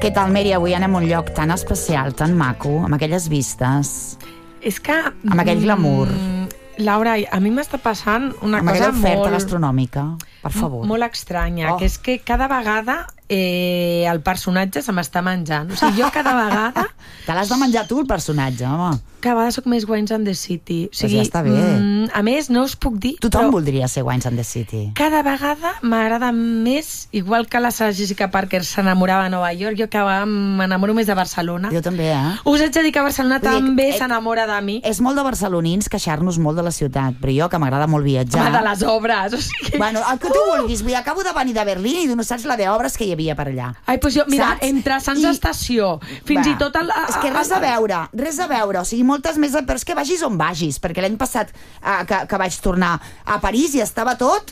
Què tal, Meri? Avui anem a un lloc tan especial, tan maco, amb aquelles vistes, És que... amb aquell glamour, Laura, a mi m'està passant una amb cosa aquella oferta molt... gastronòmica, per favor. Molt estranya, Oh. que és que cada vegada el personatge se m'està menjant. O sigui, jo cada vegada... Te l'has de menjar tu, el personatge, home. Cada vegada soc més Wines and the City. O sigui, ja està bé. A més, no us puc dir... Tothom però voldria ser Wines and the City. cada vegada m'agrada més, igual que la Sarah Jessica Parker s'enamorava de Nova York, jo cada vegada m'enamoro més de Barcelona. Jo també, Us haig de dir que Barcelona Vull dir, també s'enamora de mi. És molt de barcelonins queixar-nos molt de la ciutat, però jo, que m'agrada molt viatjar... Home, de les obres, o sigui... Bueno, el que tu vulguis. Vull dir, acabo de venir de Berlín i tu no saps la d'obres que hi havia per allà. Ai, doncs jo, mira, Saps? entre Sants Estació, fins i tot... És que res a veure. O sigui, moltes més... Però és que vagis on vagis, perquè l'any passat que vaig tornar a París i estava tot...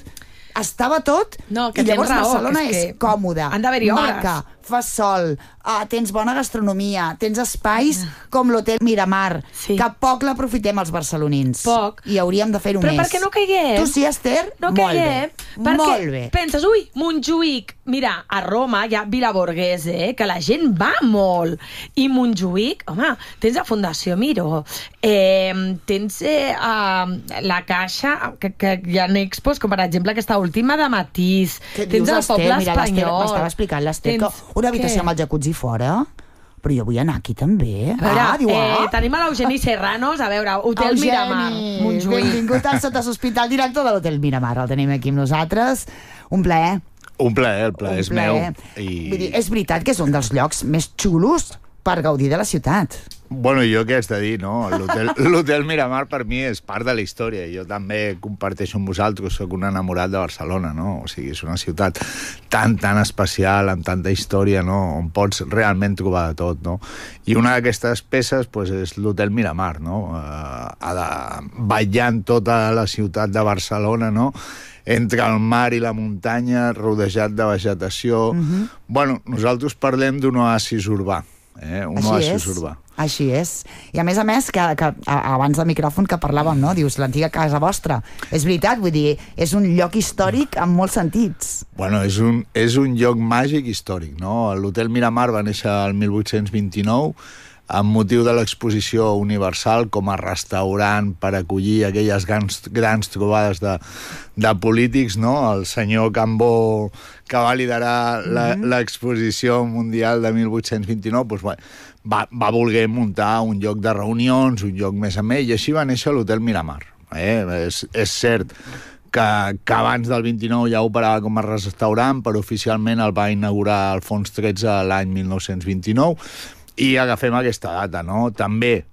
No, que i llavors tens raó, Barcelona que és és còmoda, han d'haver-hi obres. maca, fa sol, tens bona gastronomia, tens espais com l'Hotel Miramar, Sí. que poc l'aprofitem els barcelonins. Poc. I hauríem de fer-ho més. Però per què no caiguem? Tu sí, Esther? No Molt caiguem. bé. Perquè Molt bé. penses, ui, Montjuïc. Mira, a Roma hi ha Villa Borghese, que la gent va molt. I Montjuïc, home, tens la Fundació Miró, tens la Caixa, que hi ha expos, com per exemple aquesta última de Matís. Què Tens dius, el Esther? poble Mira, l'Esther espanyol. m'estava explicant l'Esther que una habitació Què? amb el jacuzzi fora, però jo vull anar aquí també. A veure, Diu, tenim a l'Eugeni Serranos, a veure, Hotel Eugeni, Miramar, Montjuïc. benvingut al Sota Sospita, el director de l'Hotel Miramar, el tenim aquí amb nosaltres. Un plaer. Un plaer, el plaer és meu. Vull dir, és veritat que és un dels llocs més xulos per gaudir de la ciutat. Bueno, jo què haig de dir, no? L'Hotel Miramar per mi és part de la història. Jo també comparteixo amb vosaltres, soc un enamorat de Barcelona, no? O sigui, és una ciutat tan especial, amb tanta història, no? On pots realment trobar de tot, no? I una d'aquestes peces pues, és l'Hotel Miramar, no? Ballant tota la ciutat de Barcelona, no? Entre el mar i la muntanya, rodejat de vegetació. Bueno, nosaltres parlem d'un oasis urbà. Un oasis urbà. Així és. I a més, que abans del micròfon que parlàvem, no? Dius, l'antiga casa vostra. És veritat, vull dir, és un lloc històric en molts sentits. Bueno, és un lloc màgic històric, no? L'Hotel Miramar va néixer el 1829 amb motiu de l'exposició universal com a restaurant per acollir aquelles grans trobades de polítics, no? El senyor Cambó, que va liderar l'exposició mundial de 1829, doncs, bueno, va voler muntar un lloc de reunions, un lloc més amè, i així va néixer l'Hotel Miramar. És cert que abans del 29 ja operava com a restaurant, però oficialment el va inaugurar Alfons XIII l'any 1929, i agafem aquesta data, no? També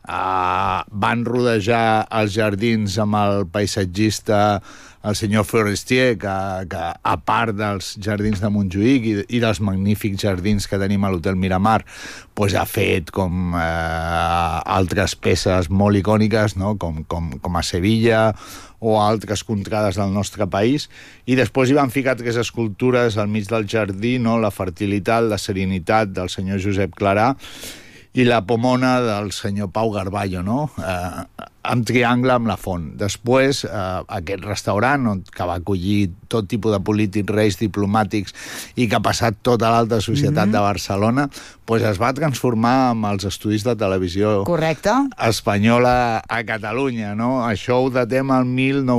van rodejar els jardins amb el paisatgista el senyor Forestier, que a part dels jardins de Montjuïc i dels magnífics jardins que tenim a l'Hotel Miramar, doncs ha fet com altres peces molt icòniques, no? com a Sevilla o altres contrades del nostre país, i després hi van ficar 3 escultures al mig del jardí, no? La fertilitat, la serenitat del senyor Josep Clarà i la pomona del senyor Pau Garballo, no? Amb triangle amb la font. Després, aquest restaurant, que va acollir tot tipus de polítics, reis, diplomàtics, i que ha passat tota l'alta societat de Barcelona, doncs es va transformar en els estudis de televisió espanyola a Catalunya, no? Això ho datem al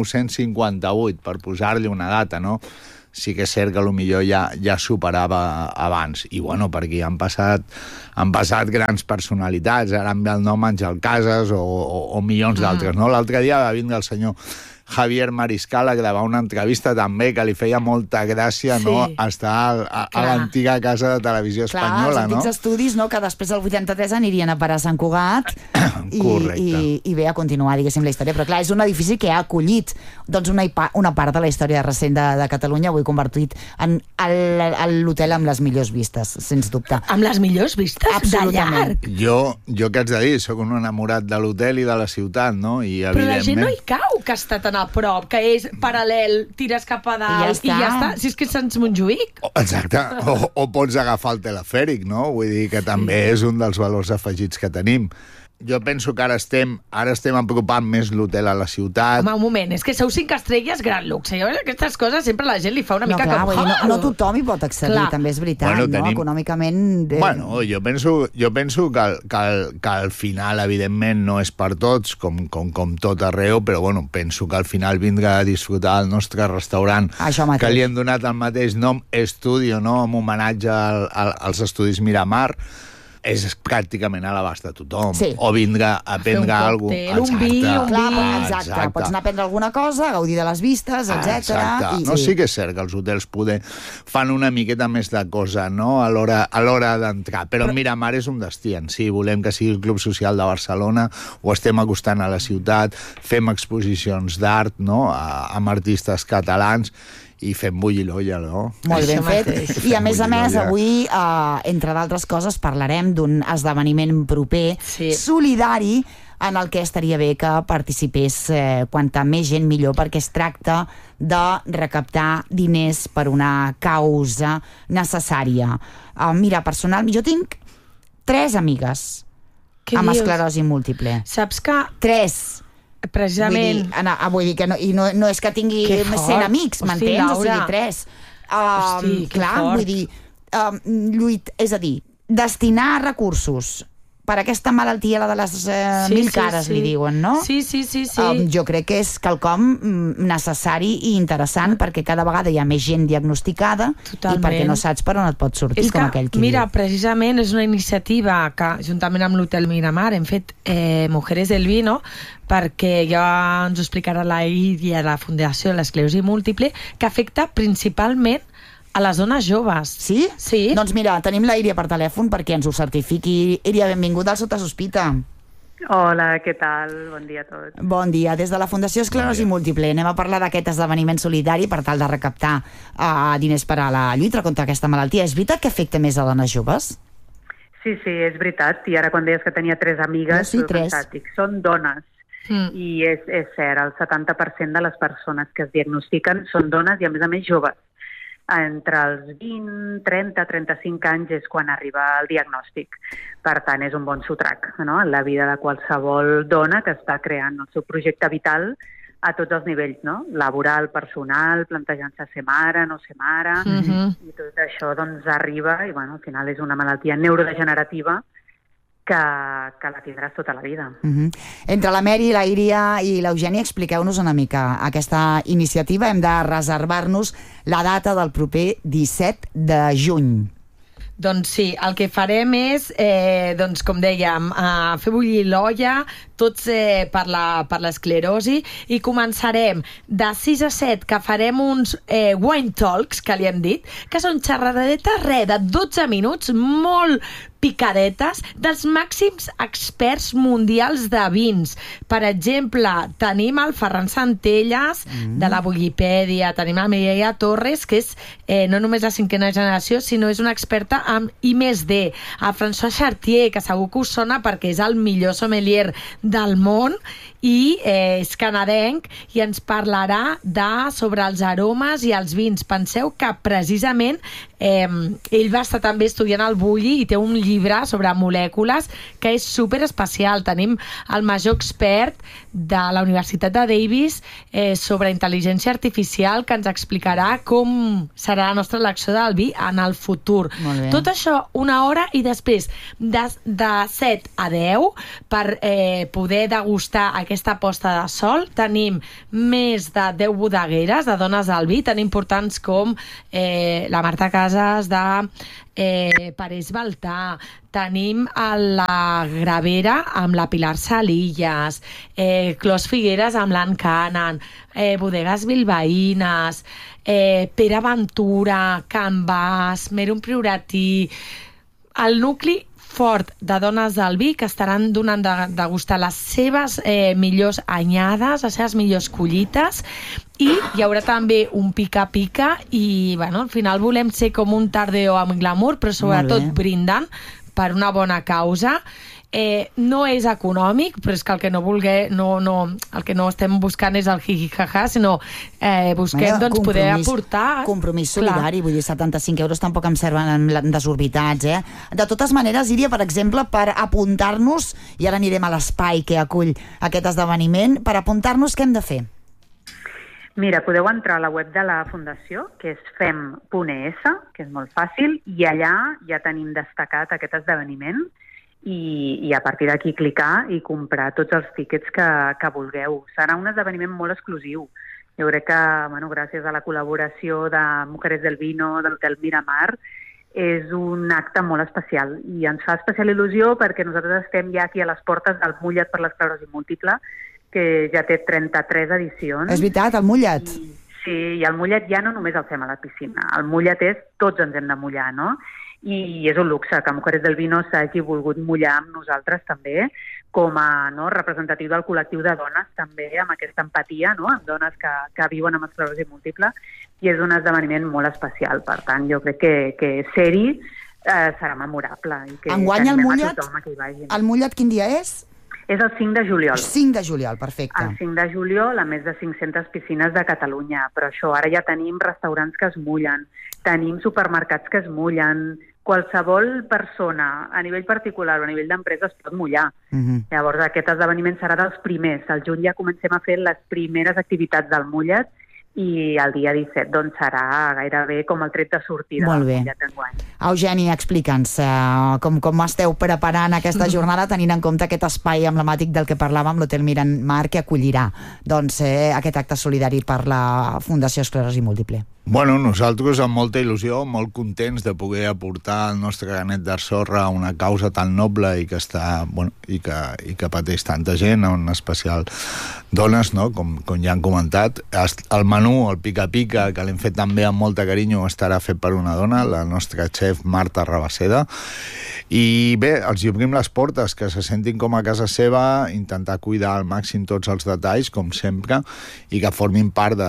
1958, per posar-li una data, no? Sí que és cert que potser ja superava abans. I, bueno, perquè han passat grans personalitats. Ara em ve el nom Àngel Casas o milions d'altres, no? L'altre dia va vindre el senyor Javier Mariscal a gravar una entrevista també que li feia molta gràcia, no? Estar a l'antiga casa de televisió espanyola, els antics estudis, no? Que després del 83 anirien a parar a Sant Cugat i bé, a continuar, diguéssim, la història. Però clar, és un edifici que ha acollit doncs, una part de la història recent de Catalunya, avui convertit en l'hotel amb les millors vistes, sens dubte. Amb les millors vistes? Absolutament. De llarg? Jo què haig de dir? Soc un enamorat de l'hotel i de la ciutat, no? I, però la gent no hi cau, que està tan a prop, que és paral·lel, tires cap a dalt i ja està. Si és que és Sant Montjuïc. Exacte. O pots agafar el telefèric, no? Vull dir que també és un dels valors afegits que tenim. jo penso que ara estem apropant més l'hotel a la ciutat. Home, un moment, és que sou 5 estrelles, gran luxe. Jo, aquestes coses sempre la gent li fa una mica clar, com... No tothom hi pot accedir, també és veritat, no? Econòmicament... Bueno, jo penso que al final, evidentment, no és per tots, com tot arreu, però bueno, penso que al final vindrà a disfrutar el nostre restaurant, que li hem donat el mateix nom, Estudio, no?, en homenatge als estudis Miramar. És pràcticament a l'abast de tothom. Sí. O vindrà a prendre alguna cosa. Un vi. Exacte. Pots anar a prendre alguna cosa, gaudir de les vistes, etc. Exacte. No, sí que és cert que els hotels fan una miqueta més de cosa, no?, a l'hora d'entrar. Però Miramar és un destí en si. Volem que sigui el Club Social de Barcelona, ho estem acostant a la ciutat, fem exposicions d'art, no?, amb artistes catalans, i fem bullir l'olla, no? Molt ben fet. I a més, avui, entre d'altres coses, parlarem d'un esdeveniment proper, solidari, en el que estaria bé que participés quanta més gent millor, perquè es tracta de recaptar diners per una causa necessària. Mira, personalment, jo tinc 3 amigues amb esclerosi múltiple. Saps que... 3. Precisament. Vull dir que no és que tingui 100 amics, m'entens? O sigui, 3. Clar, vull dir, és a dir, destinar recursos per aquesta malaltia, la de les 1.000 cares, li diuen, no? Sí. Jo crec que és quelcom necessari i interessant, perquè cada vegada hi ha més gent diagnosticada. Totalment. I perquè no saps per on et pot sortir, com aquell qui mira, precisament és una iniciativa que, juntament amb l'Hotel Miramar, hem fet Mujeres del Vino, perquè ja ens ho explicarà la Iria de la Fundació de l'Esclerosi Múltiple, que afecta principalment a les dones joves. Sí? Sí. Doncs mira, tenim la Iria per telèfon perquè ens ho certifiqui. Iria, benvinguda al Sota Sospita. Hola, què tal? Bon dia a tots. Bon dia. Des de la Fundació Esclerosi Múltiple anem a parlar d'aquest esdeveniment solidari per tal de recaptar diners per a la lluita contra aquesta malaltia. És veritat que afecta més a dones joves? Sí, és veritat. I ara quan deies que tenia 3 amigues, fantàstic. Són dones. I és cert, el 70% de les persones que es diagnostiquen són dones i a més joves. Entre els 20, 30, 35 anys és quan arriba el diagnòstic. Per tant, és un bon sotrac, no?, en la vida de qualsevol dona que està creant el seu projecte vital a tots els nivells, no?, laboral, personal, plantejant-se ser mare, no ser mare, i tot això doncs arriba i al final és una malaltia neurodegenerativa que la tindràs tota la vida. Entre la Meri, la Iria i l'Eugènia, expliqueu-nos una mica aquesta iniciativa. Hem de reservar-nos la data del proper 17 de juny. Doncs sí, el que farem és, doncs, com dèiem, fer bullir l'olla, tots per l'esclerosi, i començarem de 6 a 7, que farem uns wine talks, que li hem dit, que són xerradetes de 12 minuts, molt picadetes, dels màxims experts mundials de vins. Per exemple, tenim el Ferran Centelles, de la Wikipedia, tenim la Mireia Torres, que és no només la 5a generació, sinó és una experta amb I+D. El François Chartier, que segur que us sona perquè és el millor sommelier del món i és canadenc, i ens parlarà sobre els aromes i els vins. Penseu que precisament ell va estar també estudiant el bulli i té un llibre sobre molècules que és super especial. Tenim el major expert de la Universitat de Davis sobre intel·ligència artificial, que ens explicarà com serà la nostra elecció del vi en el futur. Tot això una hora, i després de 7 a 10 per poder degustar aquesta posta de sol. Tenim més de 10 bodegueres de dones del vi, tan importants com la Marta Casas de Parés Baltà. Tenim la Gravera amb la Pilar Salillas, Clos Figueres amb l'Ann Canan, bodegues bilbaïnes, Pere Ventura, Can Bas, Merum Prioratí, el nucli fort de dones del vi, que estaran donant de degustar les seves millors anyades, les seves millors collites, i hi haurà també un pica-pica, i al final volem ser com un tardeo amb glamour, però sobretot brindant per una bona causa. No és econòmic, però és que el que el que no estem buscant és el jijijaja, sinó busquem poder aportar... Compromís solidari, vull dir, 75 euros tampoc em serven desorbitats, De totes maneres, Iria, per exemple, per apuntar-nos, i ara anirem a l'espai que acull aquest esdeveniment, per apuntar-nos, què hem de fer? Mira, podeu entrar a la web de la Fundació, que és fem.es, que és molt fàcil, i allà ja tenim destacat aquest esdeveniment, i a partir d'aquí clicar i comprar tots els tíquets que vulgueu. Serà un esdeveniment molt exclusiu. Jo crec que, gràcies a la col·laboració de Mujeres del Vino, de l'Hotel Miramar, és un acte molt especial i ens fa especial il·lusió perquè nosaltres estem ja aquí a les portes del Mullet per l'esclerosi múltiple, que ja té 33 edicions. És veritat, el Mullet. Sí, i el Mullet ja no només el fem a la piscina. El Mullet és tots ens hem de mullar, no? I és un luxe que Mujeres del Vino s'hagi volgut mullar amb nosaltres també, com a representatiu del col·lectiu de dones, també amb aquesta empatia, amb dones que viuen amb esclerosi múltiple, i és un esdeveniment molt especial. Per tant, jo crec que ser-hi serà memorable. I que enguany el Mullet quin dia és? És el 5 de juliol. 5 de juliol, perfecte. El 5 de juliol, a més de 500 piscines de Catalunya. Però això, ara ja tenim restaurants que es mullen, tenim supermercats que es mullen, qualsevol persona, a nivell particular o a nivell d'empresa, es pot mullar. Llavors, aquest esdeveniment serà dels primers. Al juny ja comencem a fer les primeres activitats del Mullet, i el dia 17 serà gairebé com el tret de sortida. Molt bé. Eugeni, explica'ns com esteu preparant aquesta jornada tenint en compte aquest espai emblemàtic del que parlàvem, l'Hotel Miramar, que acollirà aquest acte solidari per la Fundació Esclerosi Múltiple. Bueno, nosaltres amb molta il·lusió, molt contents de poder aportar el nostre granet de sorra a una causa tan noble i que està, i que pateix tanta gent, en especial dones, no? Com ja han comentat. El menú, el pica-pica, que l'hem fet també amb molta carinyo, estarà fet per una dona, la nostra xef Marta Rabaseda. I bé, els hi obrim les portes, que se sentin com a casa seva, intentar cuidar al màxim tots els detalls, com sempre, i que formin part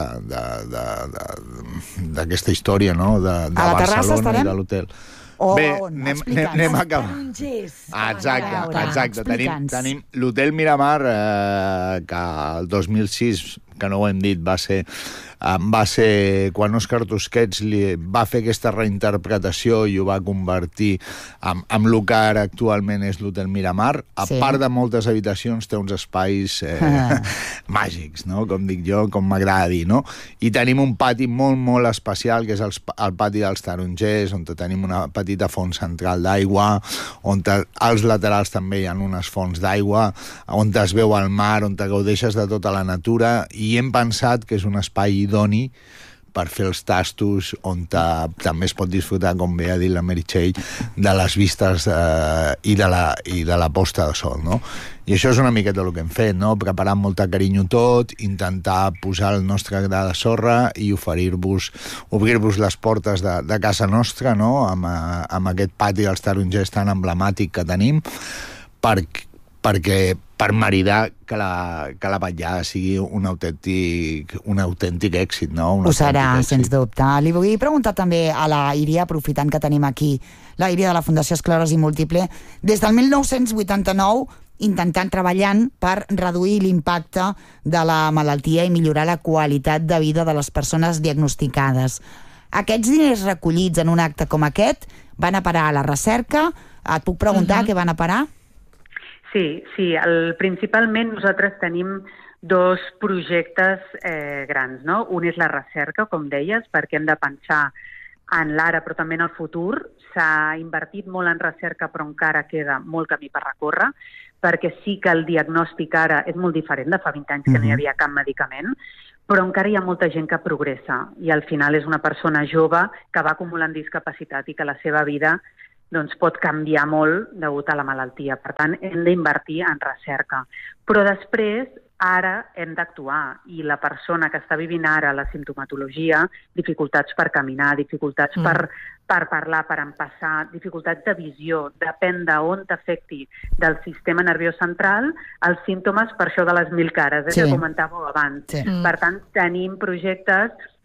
d'aquesta història, no?, de Barcelona i de l'hotel. Bé, anem a acabar. Exacte. Tenim l'Hotel Miramar, que el 2006, que no ho hem dit, va ser quan Òscar Tusquets va fer aquesta reinterpretació i ho va convertir en el que ara actualment és l'Hotel Miramar. A part de moltes habitacions, té uns espais màgics, no? Com dic jo, com m'agrada dir, no? I tenim un pati molt, molt especial, que és el pati dels tarongers, on tenim una petita font central d'aigua, on als laterals també hi ha unes fonts d'aigua, on es veu el mar, on gaudeixes de tota la natura, i hem pensat que és un espai idoni per fer els tastos, on també es pot disfrutar, com bé ha dit la Meritxell, de les vistes i de la posta de sol, no? I això és una miqueta el que hem fet, no? Preparar amb molta carinyo tot, intentar posar el nostre gra de sorra i obrir-vos les portes de casa nostra, no? Amb aquest pati dels tarongers tan emblemàtic que tenim, per maridar que la vetllada sigui un autèntic èxit, no? Ho serà, sens dubte. Li vull preguntar també a la Iria, aprofitant que tenim aquí la Iria de la Fundació Esclerosi Múltiple, des del 1989 treballant per reduir l'impacte de la malaltia i millorar la qualitat de vida de les persones diagnosticades. Aquests diners recollits en un acte com aquest van a parar a la recerca? Et puc preguntar què van a parar? Sí. Principalment nosaltres tenim dos projectes grans, no? Un és la recerca, com deies, perquè hem de pensar en l'ara però també en el futur. S'ha invertit molt en recerca però encara queda molt camí per recórrer, perquè sí que el diagnòstic ara és molt diferent de fa 20 anys que no hi havia cap medicament, però encara hi ha molta gent que progressa i al final és una persona jove que va acumulant discapacitat i que la seva vida pot canviar molt degut a la malaltia. Per tant, hem d'invertir en recerca. Però després, ara hem d'actuar i la persona que està vivint ara la simptomatologia, dificultats per caminar, dificultats per parlar, per empassar, dificultats de visió, depèn d'on t'afecti del sistema nerviós central, els símptomes, per això de les 1000 cares, que comentàveu abans. Per tant, tenim projectes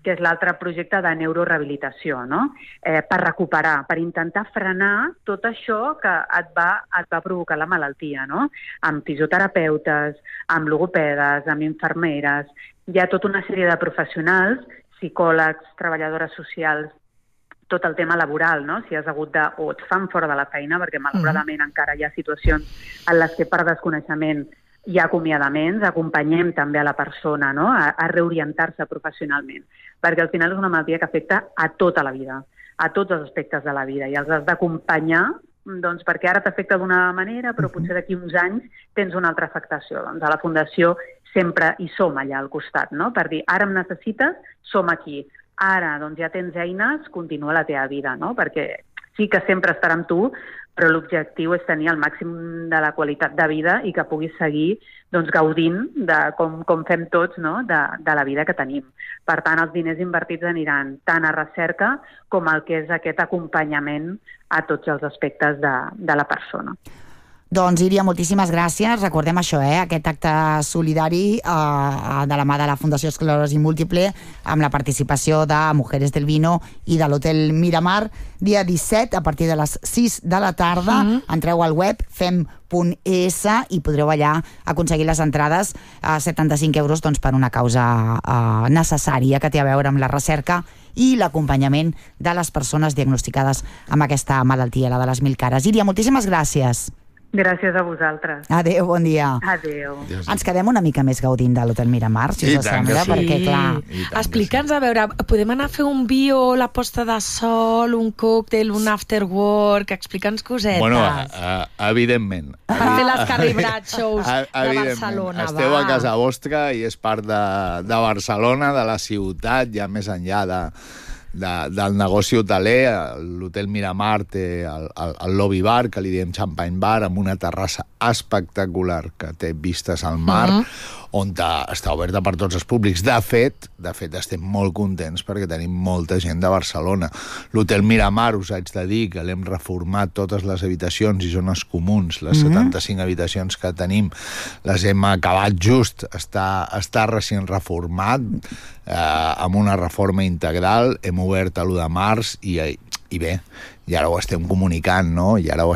que és l'altre projecte de neurorehabilitació, no? Per recuperar, per intentar frenar tot això que et va provocar la malaltia, no? Amb fisioterapeutes, amb logopedes, amb infermeres. Hi ha tota una sèrie de professionals, psicòlegs, treballadores socials, tot el tema laboral, no? Si has hagut de... o et fan fora de la feina, perquè malauradament encara hi ha situacions en les que per desconeixement hi ha acomiadaments, acompanyem també a la persona, no? A reorientar-se professionalment, perquè al final és una malaltia que afecta a tota la vida, a tots els aspectes de la vida, i els has d'acompanyar, doncs, perquè ara t'afecta d'una manera, però potser d'aquí uns anys tens una altra afectació. Doncs a la Fundació sempre hi som allà al costat, no? Per dir, ara em necessites, som aquí. Ara, doncs, ja tens eines, continua la teva vida, no? Perquè sí que sempre estarà amb tu, però l'objectiu és tenir el màxim de la qualitat de vida i que puguis seguir, doncs, gaudint de com fem tots, no? de la vida que tenim. Per tant, els diners invertits aniran tant a recerca com al que és aquest acompanyament a tots els aspectes de la persona. Doncs, Iria, moltíssimes gràcies. Recordem això, aquest acte solidari de la mà de la Fundació Esclerosi Múltiple amb la participació de Mujeres del Vino i de l'Hotel Miramar, dia 17, a partir de les 6 de la tarda. Entreu al web fem.es i podreu allà aconseguir les entrades a 75 euros, doncs, per una causa necessària que té a veure amb la recerca i l'acompanyament de les persones diagnosticades amb aquesta malaltia, la de les 1000 cares. Iria, moltíssimes gràcies. Gràcies a vosaltres. Adéu, bon dia. Adéu. Ens quedem una mica més gaudint de l'Hotel Miramar, si us sembla, perquè, clar... Explica'ns, a veure, podem anar a fer un bio, la posta de sol, un còctel, un after work, explica'ns cosetes. Bueno, evidentment. Per fer les Carribrat Shows de Barcelona, Esteu a casa vostra i és part de Barcelona, de la ciutat, ja més enllà del negoci hoteler. L'Hotel Miramar té el lobby bar, que li diem Champagne Bar, amb una terrassa espectacular que té vistes al mar, on està oberta per tots els públics. De fet, estem molt contents perquè tenim molta gent de Barcelona. L'Hotel Miramar, us haig de dir que l'hem reformat totes les habitacions i zones comuns, les 75 habitacions que tenim, les hem acabat just, està recient reformat, amb una reforma integral. Hem obert a l'1 de març i bé, i ara ho estem comunicant, no? I ara ho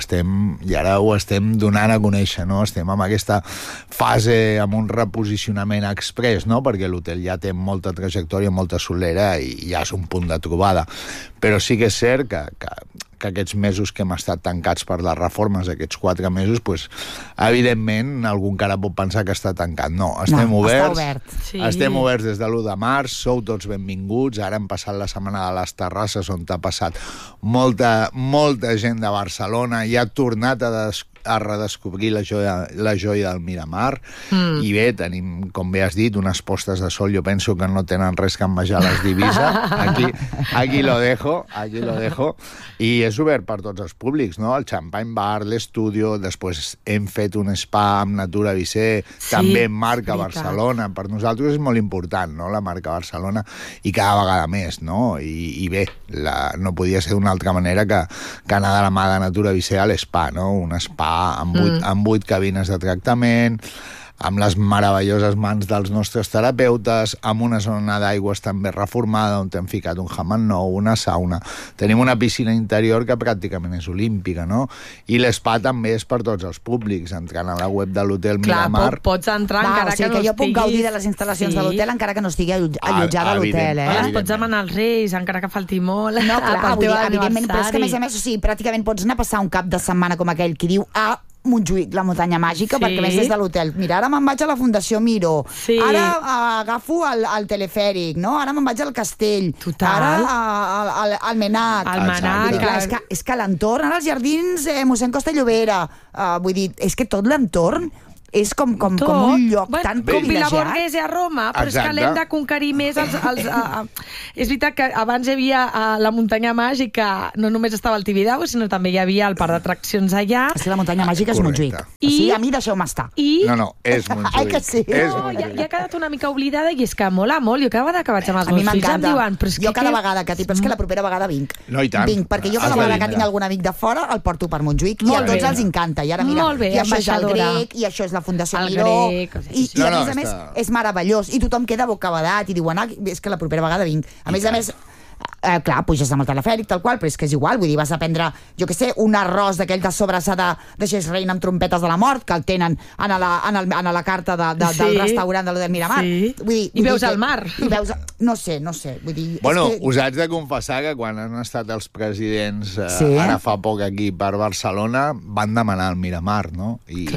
estem donant a conèixer, no? Estem en aquesta fase, amb un reposicionament express, no? Perquè l'hotel ja té molta trajectòria, molta solera i ja és un punt de trobada. Però sí que és cert que aquests mesos que hem estat tancats per les reformes, aquests 4 mesos, pues, evidentment, algú encara pot pensar que està tancat. No, estem oberts. Sí. Estem oberts des de l'1 de març, sou tots benvinguts. Ara hem passat la setmana de les terrasses, on t'ha passat molta gent de Barcelona i ha tornat a redescobrir la joia del Miramar. I bé, tenim, com bé has dit, unes postes de sol, jo penso que no tenen res que envejar les d'Eivissa. Aquí lo dejo. I és obert per tots els públics, no? El Champagne Bar, l'Estudio, després hem fet un spa amb Natura Visé, també amb marca Barcelona. Per nosaltres és molt important, no?, la marca Barcelona, i cada vegada més, no? I bé, no podia ser d'una altra manera que anar de la mà de Natura Visé a l'spa, no? Un spa amb 8 cabines de tractament, amb les meravelloses mans dels nostres terapeutes, amb una zona d'aigües també reformada, on hem ficat un hammam nou, una sauna. Tenim una piscina interior que pràcticament és olímpica, no? I l'espa també és per tots els públics, entrant a la web de l'Hotel Miramar. Clar, pots entrar encara que no estiguis... Jo puc gaudir de les instal·lacions de l'hotel encara que no estigui allotjada a l'hotel, Les pots demanar als Reis, encara que falti molt. No, clar, evidentment, però és que a més, o sigui, pràcticament pots anar a passar un cap de setmana com aquell qui diu Montjuïc, la muntanya màgica, perquè més des de l'hotel. Mira, ara me'n vaig a la Fundació Miro, ara agafo el telefèric, no? Ara me'n vaig al castell, ara al Menac. És que l'entorn, ara els jardins Mossèn Costa i Llobera, vull dir, és que tot l'entorn és com un lloc tan com Vilaborghese a Roma, però és que l'hem de conquerir més és veritat que abans hi havia la muntanya màgica, no només estava el Tibidabo, sinó també hi havia el parc d'atraccions allà. Sí, la muntanya màgica és Montjuïc. Sí, a mi deixeu-me estar. No, és Montjuïc. Ja ha quedat una mica oblidada i és que mola molt. Jo cada vegada que vaig amb els meus fills em diuen... Jo cada vegada que és que la propera vegada vinc. No, i tant. Vinc, perquè jo cada vegada que tinc algun amic de fora el porto per Montjuïc i a tots els encanta. I ara mira, i això és el grec, i això és la Fundació Miró, i a més, és meravellós, i tothom queda bocabadat, i diuen, és que la propera vegada vinc. A més, clar, puges amb el telefèric, tal qual, però és que és igual, vull dir, vas a prendre, jo què sé, un arròs d'aquell de sobrassada de Gés Reina amb trompetes de la mort, que el tenen en la carta del restaurant de l'Hotel Miramar. I veus el mar. No sé, vull dir... Bueno, us haig de confessar que quan han estat els presidents ara fa poc aquí per Barcelona, van demanar el Miramar, no? I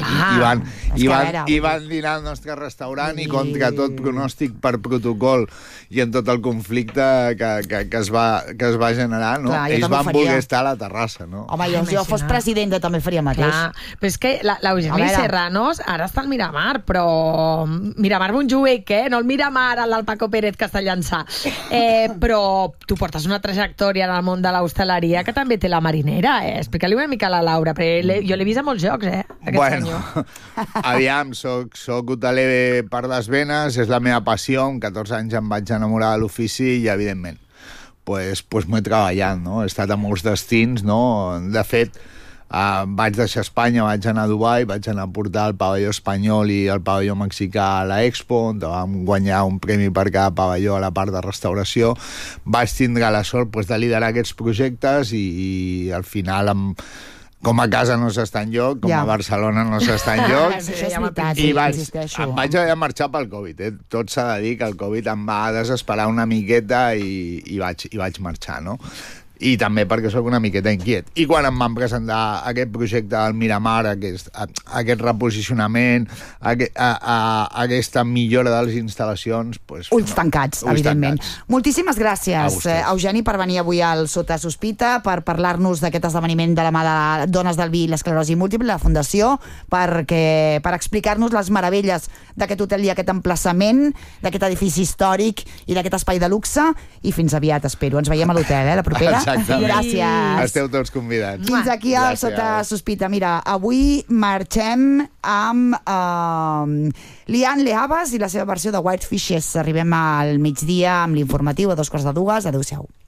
van dinar al nostre restaurant i contra tot pronòstic per protocol i en tot el conflicte que es va generar, no? Clar, ells van voler estar a la terrassa, no? Home, jo fos presidenta també faria el mateix. Clar, però és que l'Eugeni Serranos ara està al Miramar, però Miramar Montjuïc, no el Miramar al Paco Pérez que està llançant. Però tu portes una trajectòria en el món de l'hostaleria que també té la marinera, explica-li una mica a la Laura, perquè jo l'he vist a molts jocs, aquest senyor. Aviam, soc hoteler per les venes, és la meva passió, amb 14 anys em vaig enamorar de l'ofici i, evidentment, pues m'ho he treballat, no? He estat a molts destins, no? De fet, vaig deixar Espanya, vaig anar a Dubai, vaig anar a portar el pavelló espanyol i el pavelló mexicà a l'Expo, on vam guanyar un premi per cada pavelló a la part de restauració. Vaig tindre la sort de liderar aquests projectes i al final com a casa no s'està enlloc, com a Barcelona no s'està enlloc, i em vaig haver de marxar pel Covid. Tot s'ha de dir que el Covid em va desesperar una miqueta i vaig marxar, no? I també perquè sóc una miqueta inquiet. I quan em van presentar aquest projecte al Miramar, aquest reposicionament, aquesta millora de les instal·lacions... Ulls tancats, evidentment. Moltíssimes gràcies, Eugeni, per venir avui al Sota Sospita, per parlar-nos d'aquest esdeveniment de la mà de Dones del Vi i l'Esclerosi Múltiple, la Fundació, per explicar-nos les meravelles d'aquest hotel i aquest emplaçament, d'aquest edifici històric i d'aquest espai de luxe, i fins aviat, espero. Ens veiem a l'hotel, la propera. Gràcies. Esteu tots convidats. Fins aquí al Sota Sospita. Mira, avui marxem amb Lian Lehavas i la seva versió de White Fishes. Arribem al migdia amb l'informatiu a 2:15. Adéu-siau.